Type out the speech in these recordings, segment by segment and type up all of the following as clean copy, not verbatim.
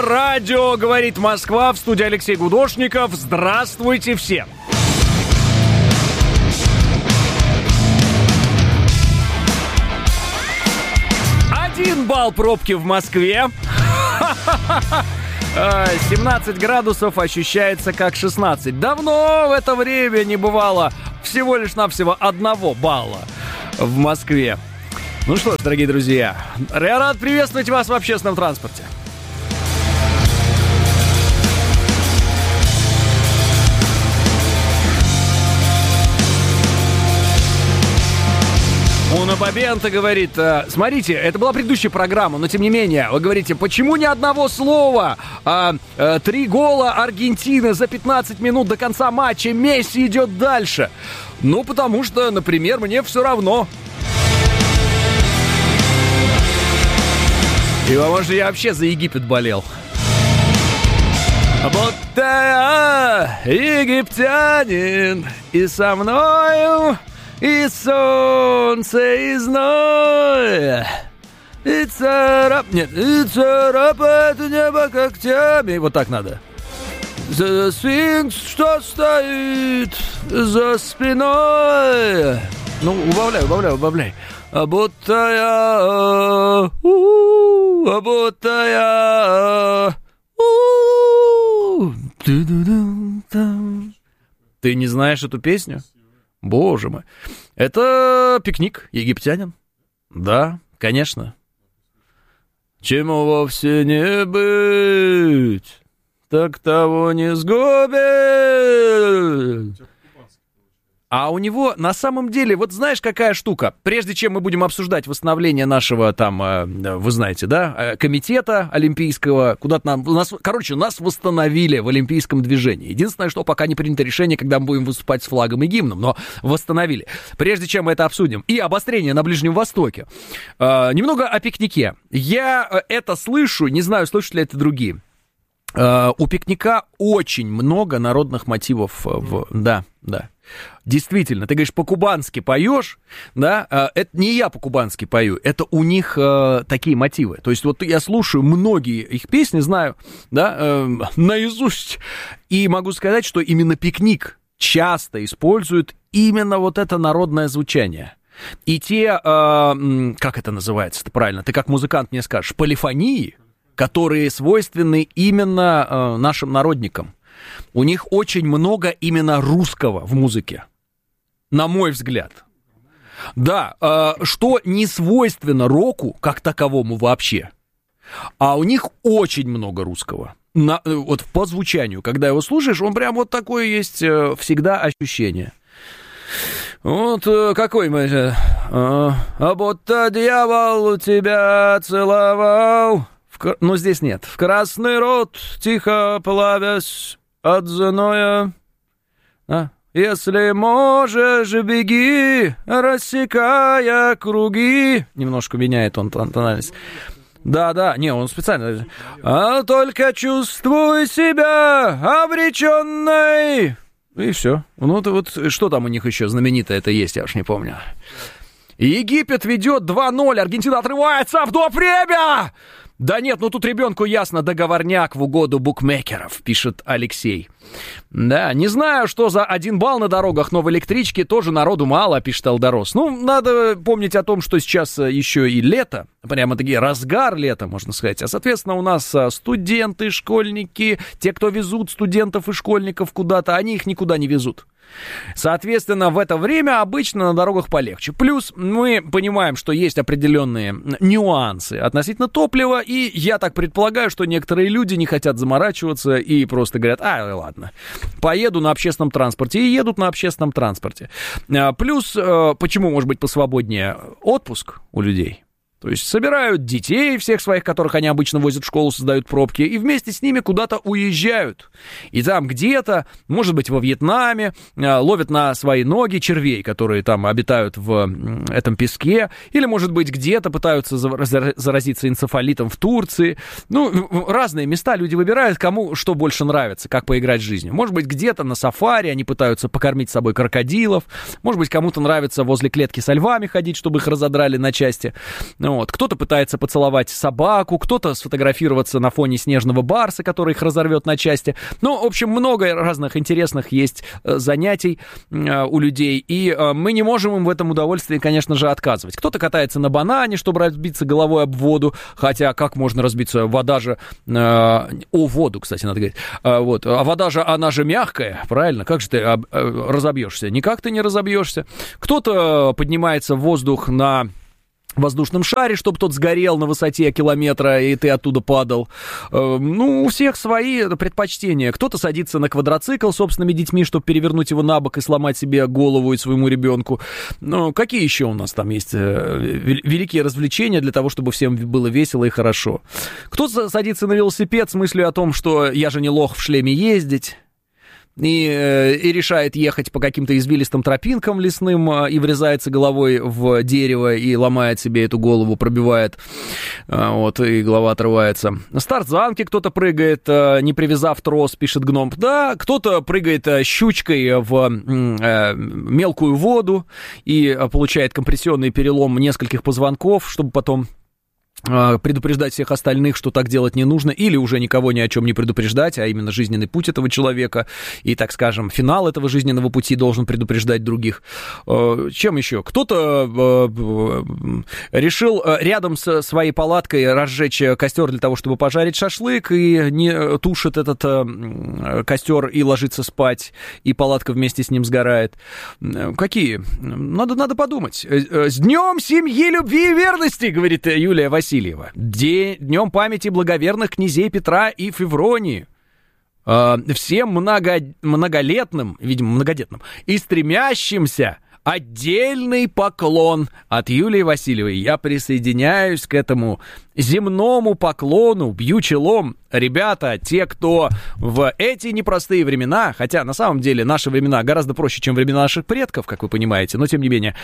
Радио «Говорит Москва», в студии Алексей Гудошников. Здравствуйте всем! Один балл пробки в Москве. 17 градусов ощущается как 16. Давно в это время не бывало всего лишь навсего 1 балла в Москве. Ну что ж, дорогие друзья, я рад приветствовать вас в общественном транспорте. Уна Бабента говорит, смотрите, это была предыдущая программа, но тем не менее, вы говорите, почему ни одного слова? 3 гола Аргентины за 15 минут до конца матча, Месси идет дальше. Ну, потому что, например, мне все равно. И, может, я вообще за Египет болел. Будто я египтянин, и со мною... И солнце, и зной, и царапает небо когтями. Вот так надо. Сфинкс, что стоит за спиной. Ну, убавляй. Будто я... Ты не знаешь эту песню? Боже мой. Это «Пикник», египтянин. Да, конечно. Чему вовсе не быть, так того не сгубит. А у него на самом деле, вот знаешь, какая штука? Прежде чем мы будем обсуждать восстановление нашего там, вы знаете, да, комитета олимпийского, куда-то нас восстановили в олимпийском движении. Единственное, что пока не принято решение, когда мы будем выступать с флагом и гимном, но восстановили. Прежде чем мы это обсудим. И обострение на Ближнем Востоке. Немного о пикнике. Я это слышу, не знаю, слышат ли это другие. У пикника очень много народных мотивов. Да. Действительно, ты говоришь, по-кубански поешь, да, это не я по-кубански пою, это у них такие мотивы. То есть вот я слушаю многие их песни, знаю, да, наизусть, и могу сказать, что именно пикник часто использует именно вот это народное звучание. И те, как это называется-то правильно, ты как музыкант мне скажешь, полифонии, которые свойственны именно нашим народникам. У них очень много именно русского в музыке, на мой взгляд. Да, что не свойственно року как таковому вообще. А у них очень много русского. Вот по звучанию, когда его слушаешь, он прям вот такое есть всегда ощущение. Вот какой мы... А будто дьявол тебя целовал... Но здесь нет. В красный рот, тихо плавясь от зноя. Если можешь, беги, рассекая круги. Немножко меняет он тональность. Да, не, он специально. А только чувствуй себя обреченной. И все. Ну, вот что там у них еще знаменитое это есть, я уж не помню. Египет ведет 2-0, Аргентина отрывается в доп. Время! Да нет, ну тут ребенку ясно, договорняк в угоду букмекеров, пишет Алексей. Да, не знаю, что за 1 балл на дорогах, но в электричке тоже народу мало, пишет Алдорос. Ну, надо помнить о том, что сейчас еще и лето, прямо-таки разгар лета, можно сказать. А, соответственно, у нас студенты, школьники, те, кто везут студентов и школьников куда-то, они их никуда не везут. Соответственно, в это время обычно на дорогах полегче. Плюс мы понимаем, что есть определенные нюансы относительно топлива, и я так предполагаю, что некоторые люди не хотят заморачиваться и просто говорят, ладно, поеду на общественном транспорте, и едут на общественном транспорте. Плюс, почему может быть посвободнее отпуск у людей? То есть собирают детей всех своих, которых они обычно возят в школу, создают пробки, и вместе с ними куда-то уезжают. И там где-то, может быть, во Вьетнаме, ловят на свои ноги червей, которые там обитают в этом песке, или, может быть, где-то пытаются заразиться энцефалитом в Турции. Ну, разные места люди выбирают, кому что больше нравится, как поиграть с жизнью. Может быть, где-то на сафари они пытаются покормить с собой крокодилов, может быть, кому-то нравится возле клетки со львами ходить, чтобы их разодрали на части. Вот. Кто-то пытается поцеловать собаку, кто-то сфотографироваться на фоне снежного барса, который их разорвет на части. Ну, в общем, много разных интересных есть занятий у людей, и мы не можем им в этом удовольствии, конечно же, отказывать. Кто-то катается на банане, чтобы разбиться головой об воду, хотя как можно разбиться? Вода же... воду, кстати, надо говорить. Вот. А вода же, она же мягкая, правильно? Как же ты разобьешься? Никак ты не разобьешься. Кто-то поднимается в воздух на воздушном шаре, чтобы тот сгорел на высоте километра, и ты оттуда падал. Ну, у всех свои предпочтения. Кто-то садится на квадроцикл с собственными детьми, чтобы перевернуть его на бок и сломать себе голову и своему ребенку. Ну, какие еще у нас там есть великие развлечения для того, чтобы всем было весело и хорошо? Кто-то садится на велосипед с мыслью о том, что я же не лох в шлеме ездить. И решает ехать по каким-то извилистым тропинкам лесным и врезается головой в дерево и ломает себе эту голову, пробивает, вот, и голова отрывается. С тарзанки кто-то прыгает, не привязав трос, пишет Гном. Да, кто-то прыгает щучкой в мелкую воду и получает компрессионный перелом нескольких позвонков, чтобы потом предупреждать всех остальных, что так делать не нужно, или уже никого ни о чем не предупреждать, а именно жизненный путь этого человека и, так скажем, финал этого жизненного пути должен предупреждать других. Чем еще? Кто-то решил рядом со своей палаткой разжечь костер для того, чтобы пожарить шашлык, и не тушит этот костер и ложится спать, и палатка вместе с ним сгорает. Какие? Надо подумать. С Днем семьи, любви и верности, говорит Юлия Васильевна. Днем памяти благоверных князей Петра и Февронии. Всем многолетным, видимо, многодетным, и стремящимся отдельный поклон от Юлии Васильевой. Я присоединяюсь к этому земному поклону, бью челом. Ребята, те, кто в эти непростые времена, хотя на самом деле наши времена гораздо проще, чем времена наших предков, как вы понимаете, но тем не менее,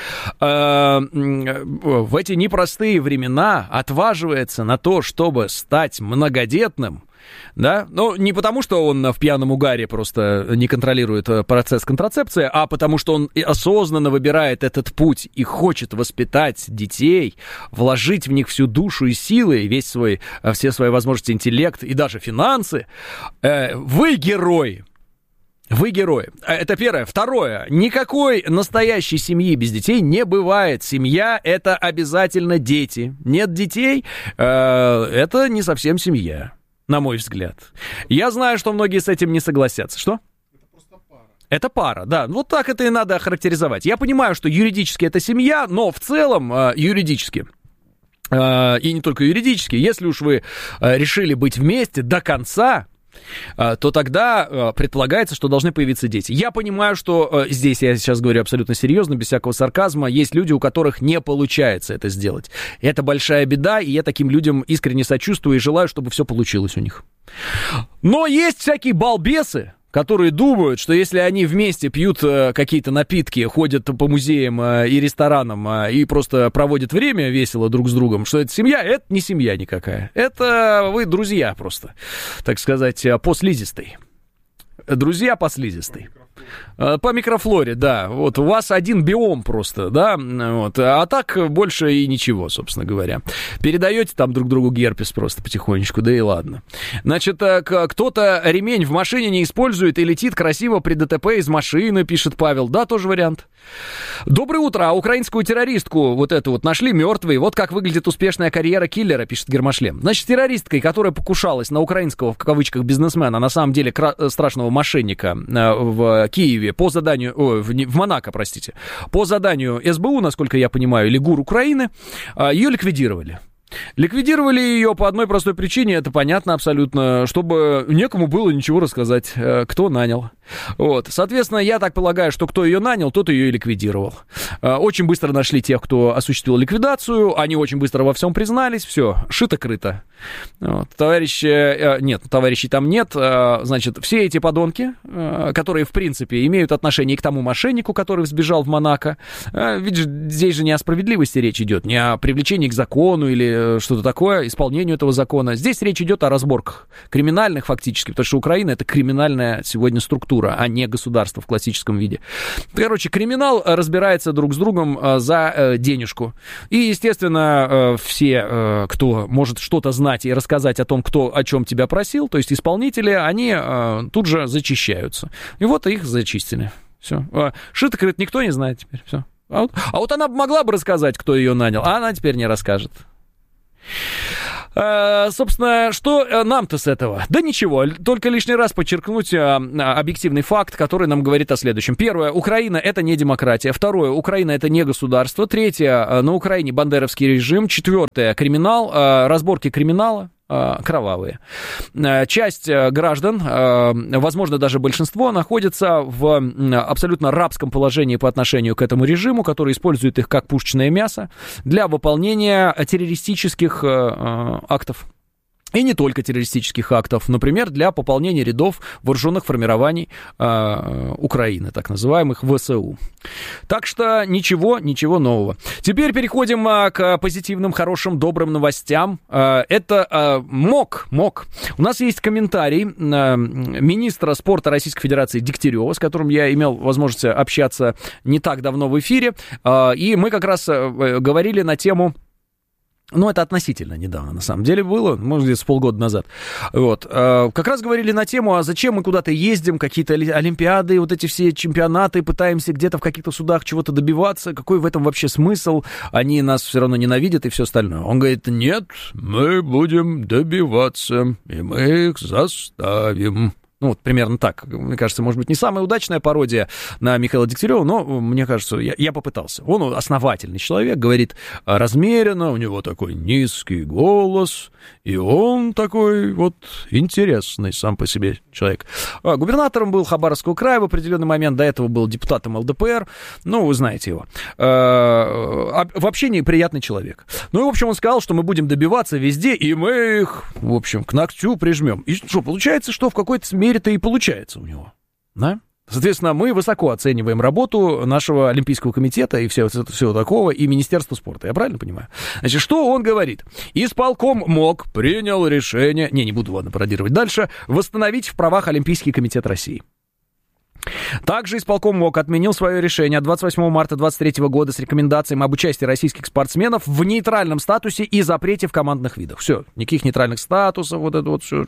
в эти непростые времена отваживается на то, чтобы стать многодетным, да, ну, не потому, что он в пьяном угаре просто не контролирует процесс контрацепции, а потому, что он осознанно выбирает этот путь и хочет воспитать детей, вложить в них всю душу и силы, все свои возможности, интеллект и даже финансы. Вы герои. Вы герои. Это первое. Второе. Никакой настоящей семьи без детей не бывает. Семья — это обязательно дети. Нет детей — это не совсем семья. На мой взгляд. Я знаю, что многие с этим не согласятся. Что? Это просто пара. Это пара, да. Вот так это и надо охарактеризовать. Я понимаю, что юридически это семья, но в целом юридически, и не только юридически, если уж вы решили быть вместе до конца, то тогда предполагается, что должны появиться дети. Я понимаю, что здесь, я сейчас говорю абсолютно серьезно, без всякого сарказма, есть люди, у которых не получается это сделать. Это большая беда, и я таким людям искренне сочувствую и желаю, чтобы все получилось у них. Но есть всякие балбесы, которые думают, что если они вместе пьют какие-то напитки, ходят по музеям и ресторанам и просто проводят время весело друг с другом, что это семья, это не семья никакая. Это вы друзья просто, так сказать, по слизистой. Друзья по слизистой. По микрофлоре, да. Вот у вас один биом просто, да. Вот. А так больше и ничего, собственно говоря. Передаете там друг другу герпес просто потихонечку, да и ладно. Значит, кто-то ремень в машине не использует и летит красиво при ДТП из машины, пишет Павел. Да, тоже вариант. Доброе утро. А украинскую террористку вот эту вот нашли мертвой. Вот как выглядит успешная карьера киллера, пишет Гермошлем. Значит, террористкой, которая покушалась на украинского, в кавычках, бизнесмена, на самом деле страшного мошенника в Киеве по заданию, в Монако, простите, по заданию СБУ, насколько я понимаю, или ГУР Украины, ее ликвидировали. Ликвидировали ее по одной простой причине, это понятно абсолютно, чтобы некому было ничего рассказать, кто нанял. Вот. Соответственно, я так полагаю, что кто ее нанял, тот ее и ликвидировал. Очень быстро нашли тех, кто осуществил ликвидацию, они очень быстро во всем признались, все, шито-крыто. Вот. Товарищей там нет, значит, все эти подонки, которые, в принципе, имеют отношение к тому мошеннику, который сбежал в Монако, ведь здесь же не о справедливости речь идет, не о привлечении к закону или что-то такое, исполнению этого закона. Здесь речь идет о разборках криминальных фактически, потому что Украина — это криминальная сегодня структура, а не государство в классическом виде. Короче, криминал разбирается друг с другом за денежку. И, естественно, все, кто может что-то знать и рассказать о том, кто о чем тебя просил, то есть исполнители, они тут же зачищаются. И вот их зачистили. Все. Шито-крыто никто не знает теперь. Все. А вот она могла бы рассказать, кто ее нанял, а она теперь не расскажет. Собственно, что нам-то с этого? Да ничего, только лишний раз подчеркнуть объективный факт, который нам говорит о следующем. Первое, Украина — это не демократия. Второе, Украина — это не государство. Третье, на Украине бандеровский режим. Четвертое, криминал, разборки криминала. Кровавые. Часть граждан, возможно, даже большинство, находится в абсолютно рабском положении по отношению к этому режиму, который использует их как пушечное мясо для выполнения террористических актов. И не только террористических актов, например, для пополнения рядов вооруженных формирований Украины, так называемых ВСУ. Так что ничего нового. Теперь переходим к позитивным, хорошим, добрым новостям. Это МОК. У нас есть комментарий министра спорта Российской Федерации Дегтярева, с которым я имел возможность общаться не так давно в эфире. И мы как раз говорили на тему... Ну, это относительно недавно, на самом деле, было, может, где-то с полгода назад. Вот. Как раз говорили на тему, а зачем мы куда-то ездим, какие-то олимпиады, вот эти все чемпионаты, пытаемся где-то в каких-то судах чего-то добиваться, какой в этом вообще смысл, они нас все равно ненавидят и все остальное. Он говорит, нет, мы будем добиваться, и мы их заставим. Ну, вот примерно так. Мне кажется, может быть, не самая удачная пародия на Михаила Дегтярева, но, мне кажется, я попытался. Он основательный человек, говорит размеренно, у него такой низкий голос, и он такой вот интересный сам по себе человек. Губернатором был Хабаровского края в определенный момент, до этого был депутатом ЛДПР, ну, вы знаете его. В общении приятный человек. Ну, и, в общем, он сказал, что мы будем добиваться везде, и мы их, в общем, к ногтю прижмем. И что, получается, что в какой-то мере-то и получается у него, да? Соответственно, мы высоко оцениваем работу нашего Олимпийского комитета и всего такого, и Министерства спорта. Я правильно понимаю? Значит, что он говорит? Исполком МОК принял решение, не буду, ладно, пародировать дальше, восстановить в правах Олимпийский комитет России. Также исполком МОК отменил свое решение от 28 марта 2023 года с рекомендациями об участии российских спортсменов в нейтральном статусе и запрете в командных видах. Все, никаких нейтральных статусов, вот это вот все.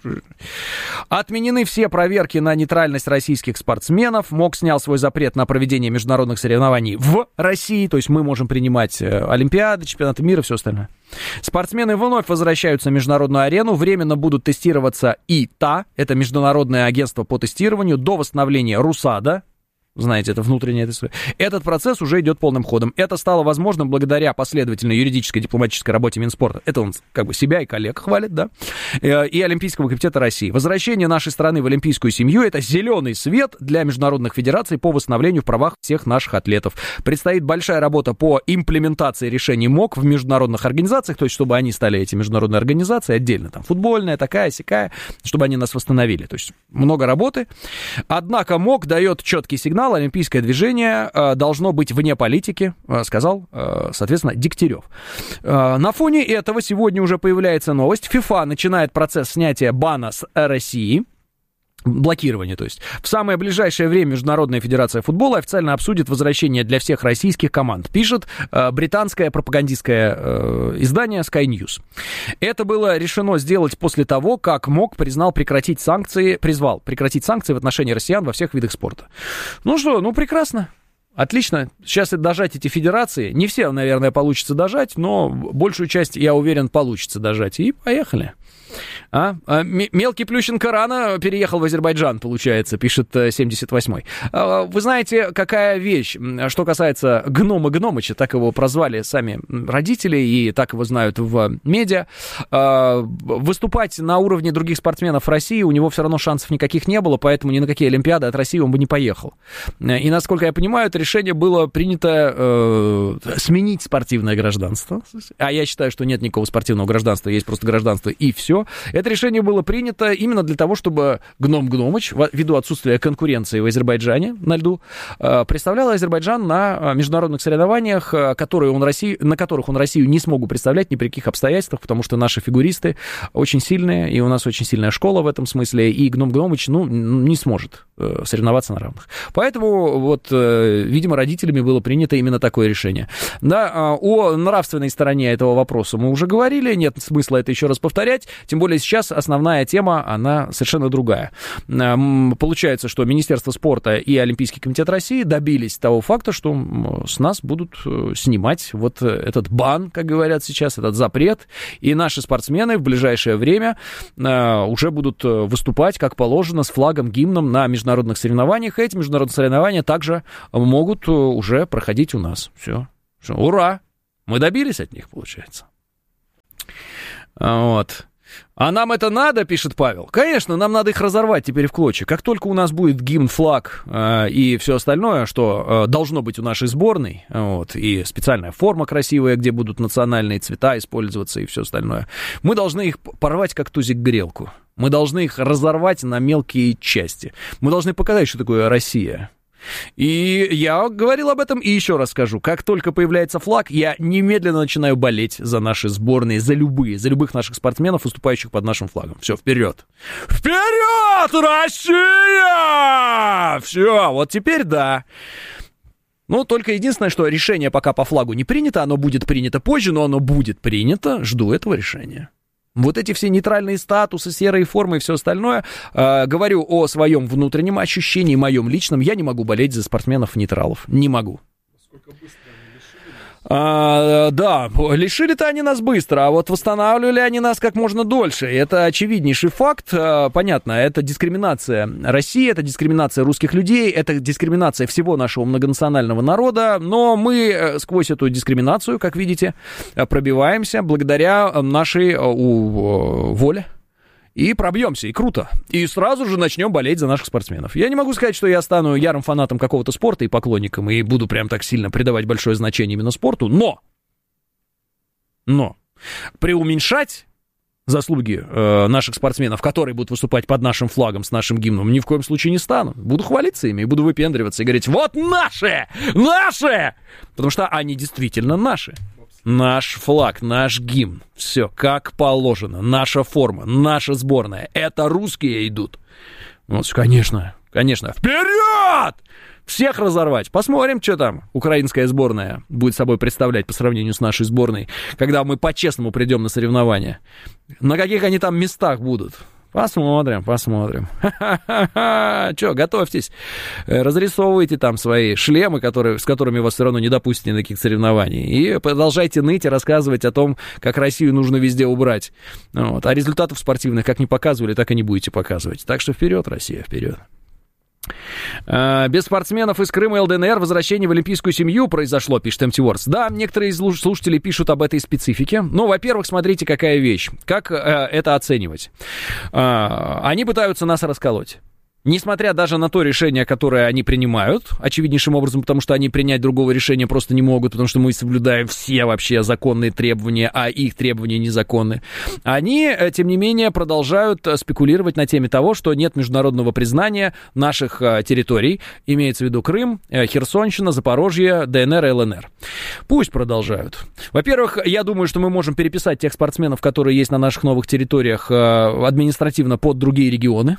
Отменены все проверки на нейтральность российских спортсменов. МОК снял свой запрет на проведение международных соревнований в России, то есть мы можем принимать олимпиады, чемпионаты мира, все остальное. Спортсмены вновь возвращаются на международную арену, временно будут тестироваться ИТА, это Международное агентство по тестированию, до восстановления РУСАДА. Знаете, это внутренняя история. Этот процесс уже идет полным ходом. Это стало возможным благодаря последовательной юридической дипломатической работе Минспорта. Это он как бы себя и коллег хвалит, да? И Олимпийского комитета России. Возвращение нашей страны в олимпийскую семью — это зеленый свет для международных федераций по восстановлению в правах всех наших атлетов. Предстоит большая работа по имплементации решений МОК в международных организациях, то есть чтобы они стали эти международные организации отдельно, там, футбольная, такая, сякая, чтобы они нас восстановили. То есть много работы. Однако МОК дает четкий сигнал, олимпийское движение должно быть вне политики, сказал, соответственно, Дегтярев. На фоне этого сегодня уже появляется новость. ФИФА начинает процесс снятия бана с России. Блокирование, то есть. В самое ближайшее время Международная федерация футбола официально обсудит возвращение для всех российских команд, пишет британское пропагандистское издание Sky News. Это было решено сделать после того, как МОК призвал прекратить санкции в отношении россиян во всех видах спорта. Ну что, ну прекрасно. Отлично. Сейчас дожать эти федерации. Не все, наверное, получится дожать, но большую часть, я уверен, получится дожать. И поехали. Мелкий Плющенко рано переехал в Азербайджан, получается, пишет 78-й. Вы знаете, какая вещь, что касается Гнома Гномыча, так его прозвали сами родители, и так его знают в медиа. Выступать на уровне других спортсменов России у него все равно шансов никаких не было, поэтому ни на какие олимпиады от России он бы не поехал. И, насколько я понимаю, это решение было принято сменить спортивное гражданство. А я считаю, что нет никакого спортивного гражданства, есть просто гражданство и все. все. Это решение было принято именно для того, чтобы Гном Гномыч, ввиду отсутствия конкуренции в Азербайджане на льду, представлял Азербайджан на международных соревнованиях, на которых он Россию не смог бы представлять ни при каких обстоятельствах, потому что наши фигуристы очень сильные, и у нас очень сильная школа в этом смысле, и Гном Гномыч, не сможет соревноваться на равных. Поэтому, вот, видимо, родителями было принято именно такое решение. Да, о нравственной стороне этого вопроса мы уже говорили, нет смысла это еще раз повторять, тем более сейчас основная тема, она совершенно другая. Получается, что Министерство спорта и Олимпийский комитет России добились того факта, что с нас будут снимать вот этот бан, как говорят сейчас, этот запрет, и наши спортсмены в ближайшее время уже будут выступать, как положено, с флагом, гимном на международных соревнованиях. Эти международные соревнования также могут уже проходить у нас. Все. Ура! Мы добились от них, получается. Вот. А нам это надо, пишет Павел. Конечно, нам надо их разорвать теперь в клочья. Как только у нас будет гимн, флаг и все остальное, что должно быть у нашей сборной, вот, и специальная форма красивая, где будут национальные цвета использоваться и все остальное, мы должны их порвать, как тузик грелку. Мы должны их разорвать на мелкие части. Мы должны показать, что такое Россия. И я говорил об этом и еще раз скажу. Как только появляется флаг, я немедленно начинаю болеть за наши сборные, за любых наших спортсменов, выступающих под нашим флагом. Все, вперед! Вперед, Россия! Все, вот теперь да. Ну, только единственное, что решение пока по флагу не принято, оно будет принято позже, но оно будет принято. Жду этого решения. Вот эти все нейтральные статусы, серые формы и все остальное, говорю о своем внутреннем ощущении, моем личном, я не могу болеть за спортсменов-нейтралов, не могу. Насколько быстро они лишили нас? Да, лишили-то они нас быстро, а вот восстанавливали они нас как можно дольше. Это очевиднейший факт, понятно, это дискриминация России, это дискриминация русских людей, это дискриминация всего нашего многонационального народа, но мы сквозь эту дискриминацию, как видите, пробиваемся благодаря нашей воле. И пробьемся, и круто. И сразу же начнем болеть за наших спортсменов. Я не могу сказать, что я стану ярым фанатом какого-то спорта и поклонником, и буду прям так сильно придавать большое значение именно спорту, но преуменьшать заслуги наших спортсменов, которые будут выступать под нашим флагом, с нашим гимном, ни в коем случае не стану. Буду хвалиться ими и буду выпендриваться и говорить: вот наши! Наши! Потому что они действительно наши. Наш флаг, наш гимн, все как положено, наша форма, наша сборная, это русские идут. Вот, конечно, вперед! Всех разорвать. Посмотрим, что там украинская сборная будет собой представлять по сравнению с нашей сборной, когда мы по-честному придем на соревнования. На каких они там местах будут? Посмотрим. Че, готовьтесь. Разрисовывайте там свои шлемы, с которыми вас все равно не допустят ни на каких соревнований. И продолжайте ныть и рассказывать о том, как Россию нужно везде убрать. Вот. А результатов спортивных как не показывали, так и не будете показывать. Так что вперед, Россия, вперед. Без спортсменов из Крыма и ЛДНР возвращение в олимпийскую семью произошло, пишет Empty Words. Да, некоторые слушатели пишут об этой специфике. Ну, во-первых, смотрите, какая вещь. Как это оценивать? Они пытаются нас расколоть. Несмотря даже на то решение, которое они принимают, очевиднейшим образом, потому что они принять другого решения просто не могут, потому что мы соблюдаем все вообще законные требования, а их требования незаконны, они, тем не менее, продолжают спекулировать на теме того, что нет международного признания наших территорий, имеется в виду Крым, Херсонщина, Запорожье, ДНР и ЛНР. Пусть продолжают. Во-первых, я думаю, что мы можем переписать тех спортсменов, которые есть на наших новых территориях, административно под другие регионы.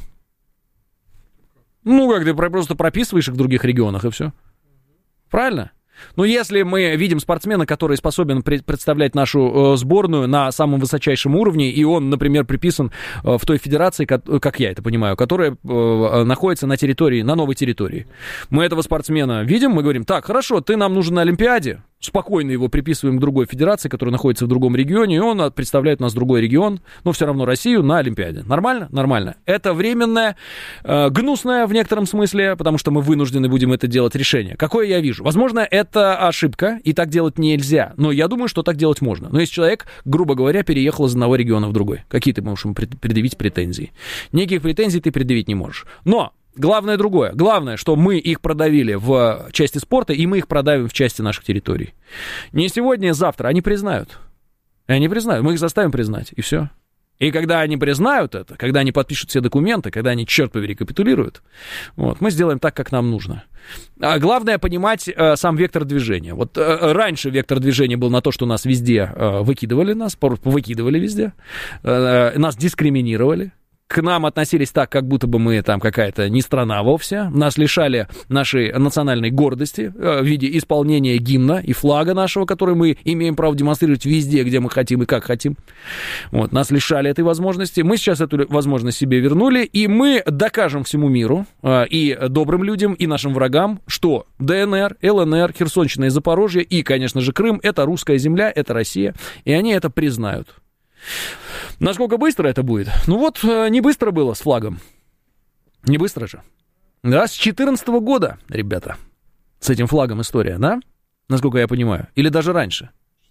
Ну, как ты просто прописываешь их в других регионах, и все. Правильно? Но если мы видим спортсмена, который способен представлять нашу сборную на самом высочайшем уровне, и он, например, приписан в той федерации, как я это понимаю, которая находится на территории, на новой территории. Мы этого спортсмена видим, мы говорим: так, хорошо, ты нам нужен на Олимпиаде, спокойно его приписываем к другой федерации, которая находится в другом регионе, и он представляет у нас другой регион, но все равно Россию на Олимпиаде. Нормально? Нормально. Это временное, гнусное в некотором смысле, потому что мы вынуждены будем это делать решение. Какое я вижу? Возможно, это ошибка, и так делать нельзя, но я думаю, что так делать можно. Но если человек, грубо говоря, переехал из одного региона в другой, какие ты можешь ему предъявить претензии? Никаких претензий ты предъявить не можешь. Но главное другое. Главное, что мы их продавили в части спорта, и мы их продавим в части наших территорий. Не сегодня, а завтра. Они признают. Они признают. Мы их заставим признать, и все. И когда они признают это, когда они подпишут все документы, когда они, черт побери, капитулируют, вот, мы сделаем так, как нам нужно. А главное понимать сам вектор движения. Вот раньше вектор движения был на то, что нас везде выкидывали везде, нас дискриминировали. К нам относились так, как будто бы мы там какая-то не страна вовсе. Нас лишали нашей национальной гордости в виде исполнения гимна и флага нашего, который мы имеем право демонстрировать везде, где мы хотим и как хотим. Вот, нас лишали этой возможности. Мы сейчас эту возможность себе вернули, и мы докажем всему миру, и добрым людям, и нашим врагам, что ДНР, ЛНР, Херсонщина и Запорожье, и, конечно же, Крым — это русская земля, это Россия, и они это признают. Насколько быстро это будет? Ну вот, не быстро было с флагом. Не быстро же. Да, с 2014 года, ребята, с этим флагом история, да? Насколько я понимаю. Или даже раньше.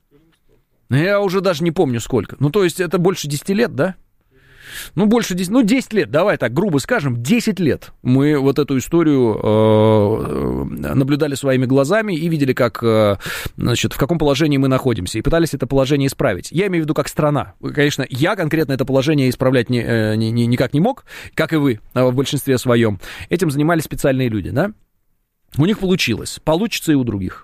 Я уже даже не помню сколько. Ну, то есть это больше 10 лет, да? Ну, больше 10, 10 лет, давай так грубо скажем, 10 лет мы вот эту историю наблюдали своими глазами и видели, как, значит, в каком положении мы находимся, и пытались это положение исправить. Я имею в виду как страна. Конечно, я конкретно это положение исправлять никак не мог, как и вы в большинстве своем. Этим занимались специальные люди, да? У них получилось, получится и у других.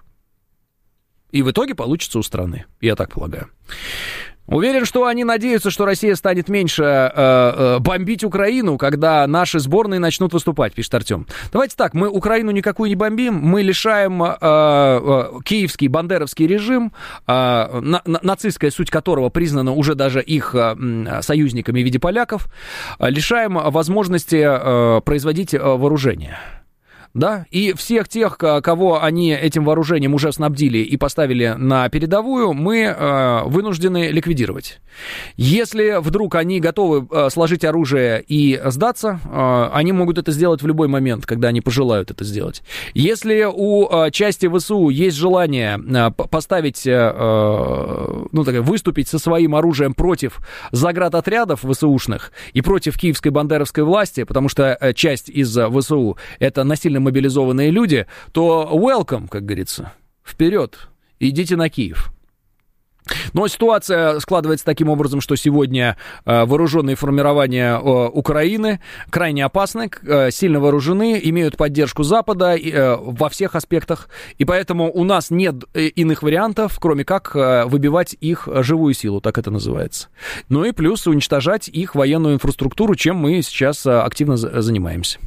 И в итоге получится у страны, я так полагаю. Уверен, что они надеются, что Россия станет меньше бомбить Украину, когда наши сборные начнут выступать, пишет Артем. Давайте так, мы Украину никакую не бомбим, мы лишаем киевский бандеровский режим, нацистская суть которого признана уже даже их союзниками в виде поляков, лишаем возможности производить вооружение. Да, и всех тех, кого они этим вооружением уже снабдили и поставили на передовую, мы вынуждены ликвидировать. Если вдруг они готовы сложить оружие и сдаться, они могут это сделать в любой момент, когда они пожелают это сделать. Если у части ВСУ есть желание поставить, выступить со своим оружием против заградотрядов ВСУшных и против киевской бандеровской власти, потому что часть из ВСУ — это насильно мобилизованные люди, то welcome, как говорится, вперед, идите на Киев. Но ситуация складывается таким образом, что сегодня вооруженные формирования Украины крайне опасны, сильно вооружены, имеют поддержку Запада во всех аспектах, и поэтому у нас нет иных вариантов, кроме как выбивать их живую силу, так это называется. Ну и плюс уничтожать их военную инфраструктуру, чем мы сейчас активно занимаемся.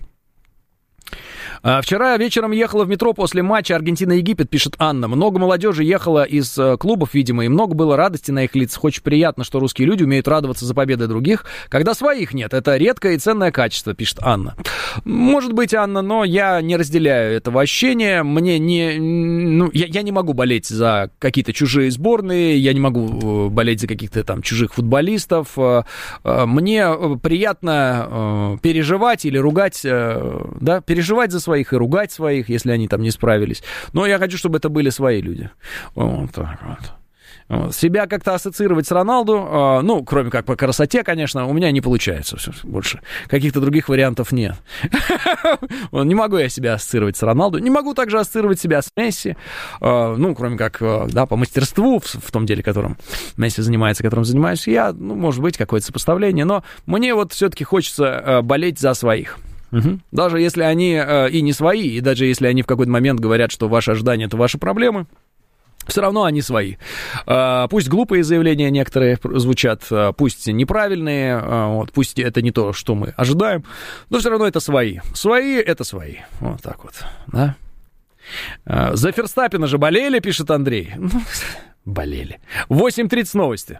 Вчера вечером ехала в метро после матча Аргентина-Египет, пишет Анна. Много молодежи ехала из клубов, видимо, и много было радости на их лицах. Очень приятно, что русские люди умеют радоваться за победы других, когда своих нет. Это редкое и ценное качество, пишет Анна. Может быть, Анна, но я не разделяю этого ощущения. Мне я не могу болеть за какие-то чужие сборные, я не могу болеть за каких-то там чужих футболистов. Мне приятно переживать или ругать, да, переживать за своих и ругать своих, если они там не справились. Но я хочу, чтобы это были свои люди. Вот так вот. Себя как-то ассоциировать с Роналду, кроме как по красоте, конечно, у меня не получается больше. Каких-то других вариантов нет. Не могу я себя ассоциировать с Роналду. Не могу также ассоциировать себя с Месси. Кроме как, да, по мастерству, в том деле, которым Месси занимается, которым занимаюсь я. Может быть, какое-то сопоставление. Но мне вот все-таки хочется болеть за своих. Угу. Даже если они и не свои, и даже если они в какой-то момент говорят, что ваши ожидания — это ваши проблемы, все равно они свои. Пусть глупые заявления некоторые звучат, пусть неправильные, пусть это не то, что мы ожидаем, но все равно это свои. Свои — это свои. Вот так вот, да? За Ферстаппена же болели, пишет Андрей. Болели. 8:30 новости.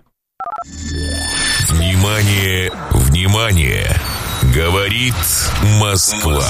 Внимание, внимание! Говорит Москва.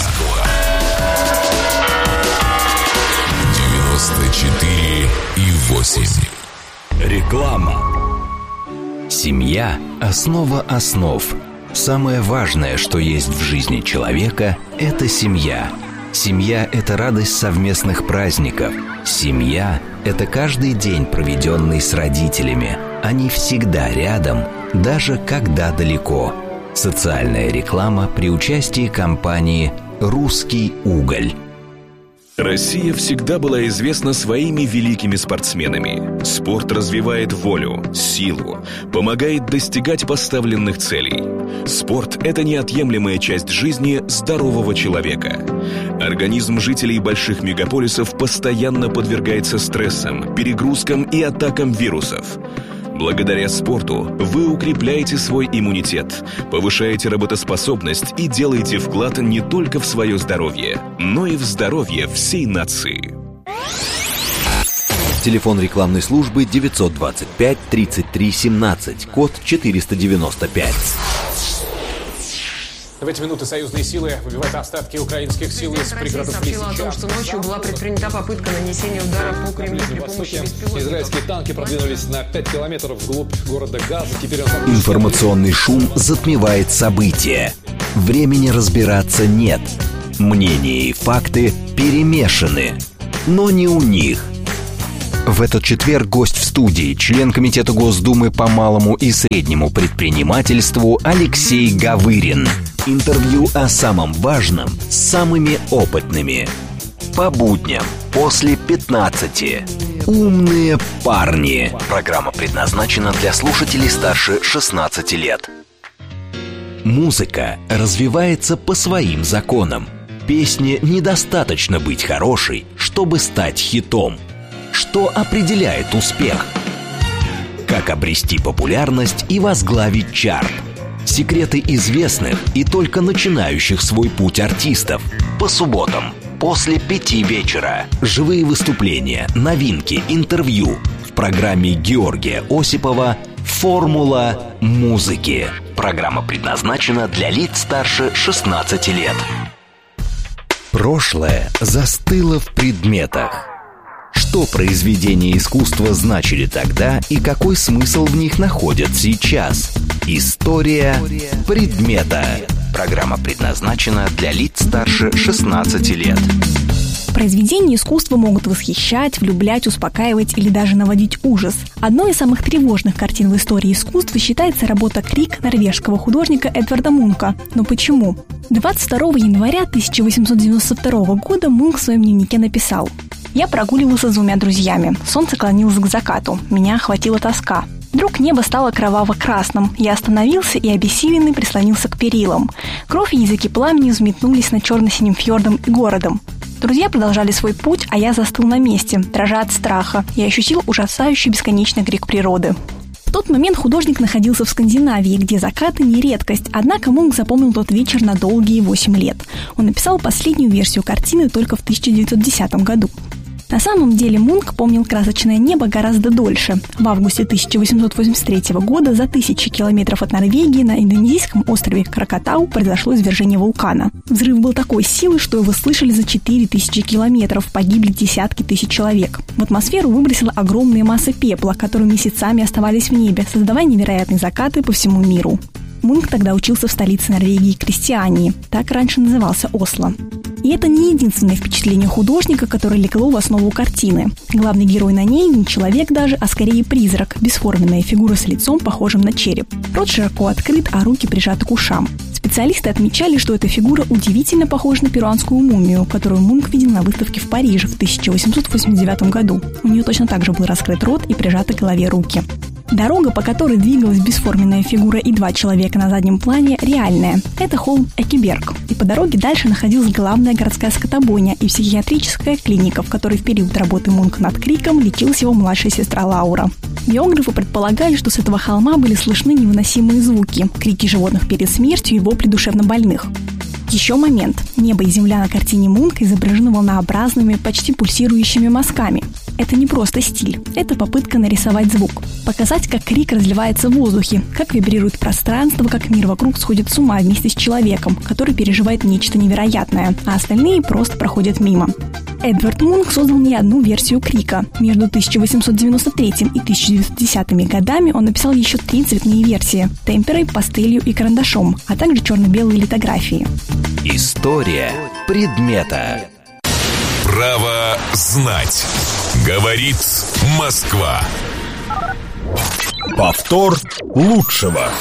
94,8. Реклама. Семья – основа основ. Самое важное, что есть в жизни человека – это семья. Семья – это радость совместных праздников. Семья – это каждый день, проведенный с родителями. Они всегда рядом, даже когда далеко. Социальная реклама при участии компании «Русский уголь». Россия всегда была известна своими великими спортсменами. Спорт развивает волю, силу, помогает достигать поставленных целей. Спорт – это неотъемлемая часть жизни здорового человека. Организм жителей больших мегаполисов постоянно подвергается стрессам, перегрузкам и атакам вирусов. Благодаря спорту вы укрепляете свой иммунитет, повышаете работоспособность и делаете вклад не только в свое здоровье, но и в здоровье всей нации. Телефон рекламной службы 925 33 17, код 495. В эти минуты союзные силы выбивают остатки украинских сил из пригородов Лисичанска. Россия сообщила о том, что ночью была предпринята попытка нанесения удара по Кремлю при помощи беспилотников. Израильские танки продвинулись на 5 километров вглубь города Газа. Теперь Информационный шум затмевает события. Времени разбираться нет. Мнения и факты перемешаны. Но не у них. В этот четверг гость в студии, член Комитета Госдумы по малому и среднему предпринимательству Алексей Гавырин. Интервью о самом важном с самыми опытными. По будням после 15. Умные парни. Программа предназначена для слушателей старше 16 лет. Музыка развивается по своим законам. Песне недостаточно быть хорошей, чтобы стать хитом. Что определяет успех? Как обрести популярность и возглавить чарт? Секреты известных и только начинающих свой путь артистов. По субботам после 5 вечера. Живые выступления, новинки, интервью. В программе Георгия Осипова «Формула музыки». Программа предназначена для лиц старше 16 лет. Прошлое застыло в предметах. Что произведения искусства значили тогда и какой смысл в них находят сейчас? История предмета. Программа предназначена для лиц старше 16 лет. Произведения искусства могут восхищать, влюблять, успокаивать или даже наводить ужас. Одной из самых тревожных картин в истории искусства считается работа «Крик» норвежского художника Эдварда Мунка. Но почему? 22 января 1892 года Мунк в своем дневнике написал: «Я прогуливался с двумя друзьями. Солнце клонилось к закату. Меня охватила тоска. Вдруг небо стало кроваво-красным. Я остановился и, обессиленный, прислонился к перилам. Кровь и языки пламени взметнулись над черно-синим фьордом и городом. Друзья продолжали свой путь, а я застыл на месте, дрожа от страха, и ощутил ужасающий бесконечный крик природы». В тот момент художник находился в Скандинавии, где закаты не редкость, однако Мунк запомнил тот вечер на долгие 8 лет. Он написал последнюю версию картины только в 1910 году. На самом деле Мунк помнил красочное небо гораздо дольше. В августе 1883 года за 1000 километров от Норвегии на индонезийском острове Кракатау произошло извержение вулкана. Взрыв был такой силы, что его слышали за 4000 километров, погибли десятки тысяч человек. В атмосферу выбросила огромные массы пепла, которые месяцами оставались в небе, создавая невероятные закаты по всему миру. Мунк тогда учился в столице Норвегии Крестьянии, так раньше назывался Осло. И это не единственное впечатление художника, которое легло в основу картины. Главный герой на ней не человек даже, а скорее призрак, бесформенная фигура с лицом, похожим на череп. Рот широко открыт, а руки прижаты к ушам. Специалисты отмечали, что эта фигура удивительно похожа на перуанскую мумию, которую Мунк видел на выставке в Париже в 1889 году. У нее точно так же был раскрыт рот и прижаты к голове руки. Дорога, по которой двигалась бесформенная фигура и 2 человека на заднем плане, реальная. Это холм Экиберг. И по дороге дальше находилась главная городская скотобойня и психиатрическая клиника, в которой в период работы Мунка над Криком лечилась его младшая сестра Лаура. Биографы предполагали, что с этого холма были слышны невыносимые звуки, крики животных перед смертью и вопли душевнобольных. Еще момент. Небо и земля на картине Мунка изображены волнообразными, почти пульсирующими мазками. Это не просто стиль, это попытка нарисовать звук. Показать, как крик разливается в воздухе, как вибрирует пространство, как мир вокруг сходит с ума вместе с человеком, который переживает нечто невероятное, а остальные просто проходят мимо. Эдвард Мунк создал не одну версию Крика. Между 1893 и 1910 годами он написал еще 3 цветные версии – темперой, пастелью и карандашом, а также черно-белые литографии. История предмета. Право знать. Говорит Москва. Повтор лучшего.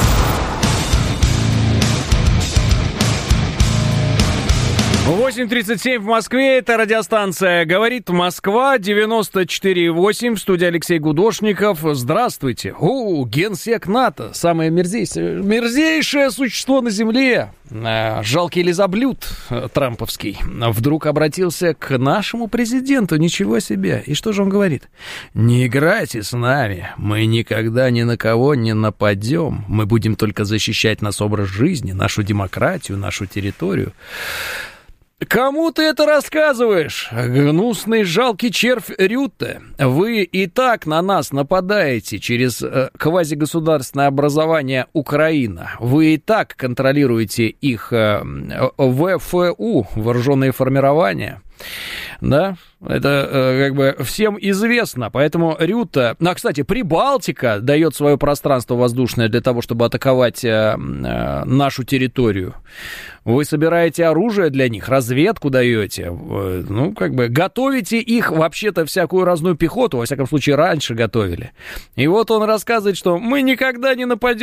8:37 в Москве, это радиостанция «Говорит Москва», 94,8, в студии Алексей Гудошников. Здравствуйте. Генсек НАТО, самое мерзейшее существо на земле, жалкий лизоблюд трамповский, вдруг обратился к нашему президенту, ничего себе. И что же он говорит? Не играйте с нами, мы никогда ни на кого не нападем, мы будем только защищать наш образ жизни, нашу демократию, нашу территорию. Кому ты это рассказываешь, гнусный жалкий червь Рютте? Вы и так на нас нападаете через квазигосударственное образование Украина. Вы и так контролируете их ВФУ, вооруженные формирования. Да, это как бы всем известно, поэтому Рютте... кстати, Прибалтика дает свое пространство воздушное для того, чтобы атаковать нашу территорию. Вы собираете оружие для них, разведку даете, готовите их, вообще-то, всякую разную пехоту, во всяком случае, раньше готовили. И вот он рассказывает, что мы никогда не нападем